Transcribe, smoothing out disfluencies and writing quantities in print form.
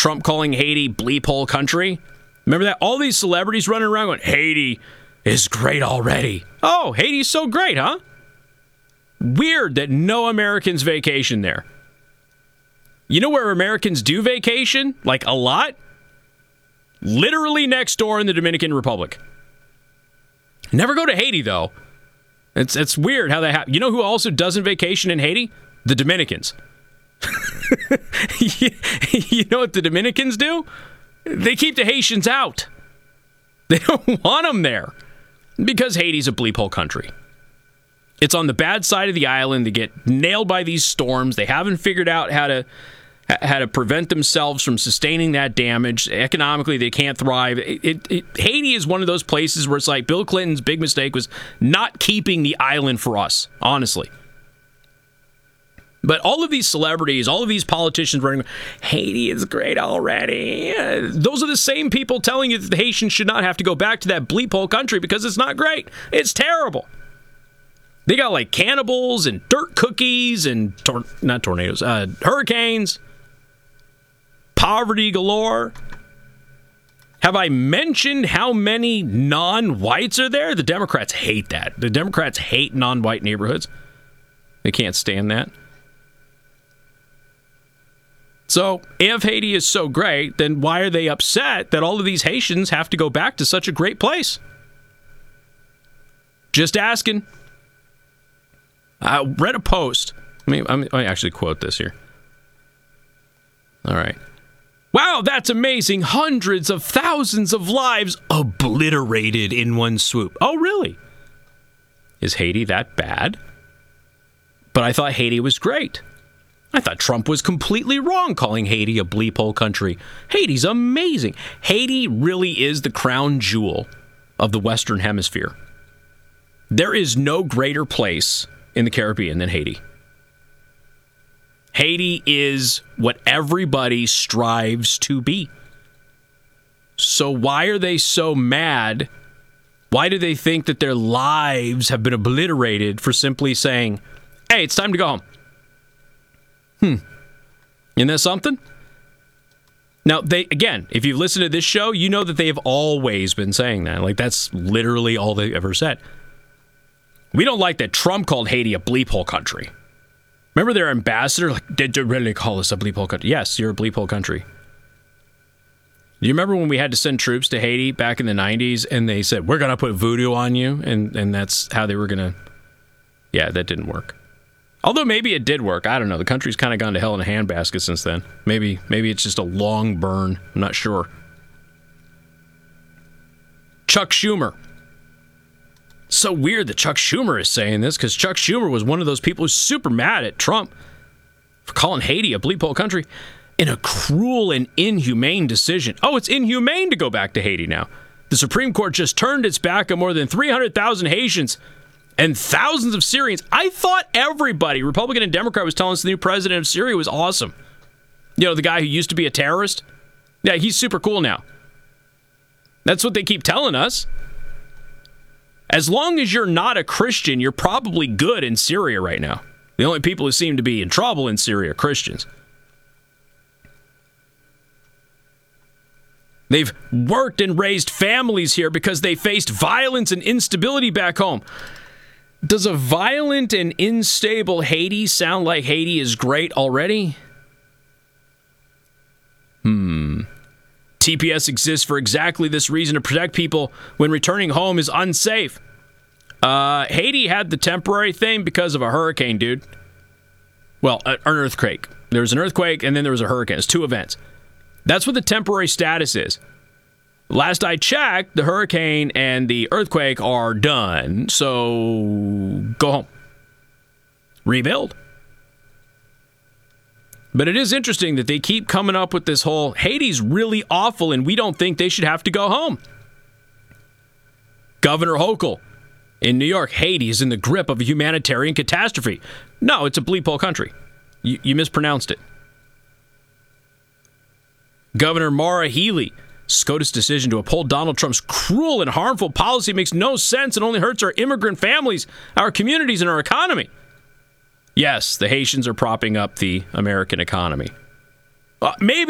Trump calling Haiti bleep hole country. Remember that? All these celebrities running around going, Haiti is great already. Oh, Haiti's so great, huh? Weird that no Americans vacation there. You know where Americans do vacation? Like a lot? Literally next door in the Dominican Republic. Never go to Haiti, though. It's weird how that happens. You know who also doesn't vacation in Haiti? The Dominicans. You know what the Dominicans do? They keep the Haitians out. They don't want them there because Haiti's a bleep hole country. It's on the bad side of the island. They get nailed by these storms. They haven't figured out how to prevent themselves from sustaining that damage. Economically, they can't thrive. Haiti is one of those places where it's like Bill Clinton's big mistake was not keeping the island for us, honestly. But all of these celebrities, all of these politicians running, Haiti is great already. Those are the same people telling you that the Haitians should not have to go back to that bleep hole country because it's not great. It's terrible. They got like cannibals and dirt cookies and not tornadoes, hurricanes, poverty galore. Have I mentioned how many non-whites are there? The Democrats hate that. The Democrats hate non-white neighborhoods. They can't stand that. So, if Haiti is so great, then why are they upset that all of these Haitians have to go back to such a great place? Just asking. I read a post. Let me actually quote this here. All right. Wow, that's amazing. Hundreds of thousands of lives obliterated in one swoop. Oh, really? Is Haiti that bad? But I thought Haiti was great. I thought Trump was completely wrong calling Haiti a bleep hole country. Haiti's amazing. Haiti really is the crown jewel of the Western Hemisphere. There is no greater place in the Caribbean than Haiti. Haiti is what everybody strives to be. So why are they so mad? Why do they think that their lives have been obliterated for simply saying, hey, it's time to go home? Isn't that something? Now, again, if you've listened to this show, you know that they have always been saying that. Like, that's literally all they've ever said. We don't like that Trump called Haiti a bleep hole country. Remember their ambassador? Like, did you really call us a bleep hole country? Yes, you're a bleep hole country. Do you remember when we had to send troops to Haiti back in the 90s and they said, we're going to put voodoo on you? And that's how they were going to... Yeah, that didn't work. Although maybe it did work. I don't know. The country's kind of gone to hell in a handbasket since then. Maybe it's just a long burn. I'm not sure. Chuck Schumer. So weird that Chuck Schumer is saying this because Chuck Schumer was one of those people who's super mad at Trump for calling Haiti a bleep hole country in a cruel and inhumane decision. Oh, it's inhumane to go back to Haiti now. The Supreme Court just turned its back on more than 300,000 Haitians and thousands of Syrians. I thought everybody, Republican and Democrat, was telling us the new president of Syria was awesome. You know, the guy who used to be a terrorist? Yeah, he's super cool now. That's what they keep telling us. As long as you're not a Christian, you're probably good in Syria right now. The only people who seem to be in trouble in Syria are Christians. They've worked and raised families here because they faced violence and instability back home. Does a violent and unstable Haiti sound like Haiti is great already? TPS exists for exactly this reason, to protect people when returning home is unsafe. Haiti had the temporary thing because of a hurricane, dude. Well, an earthquake. There was an earthquake and then there was a hurricane. It's two events. That's what the temporary status is. Last I checked, the hurricane and the earthquake are done. So go home. Rebuild. But it is interesting that they keep coming up with this whole Haiti's really awful and we don't think they should have to go home. Governor Hochul in New York, Haiti is in the grip of a humanitarian catastrophe. No, it's a bleep hole country. You mispronounced it. Governor Maura Healey, SCOTUS decision to uphold Donald Trump's cruel and harmful policy makes no sense and only hurts our immigrant families, our communities, and our economy. Yes, the Haitians are propping up the American economy. Maybe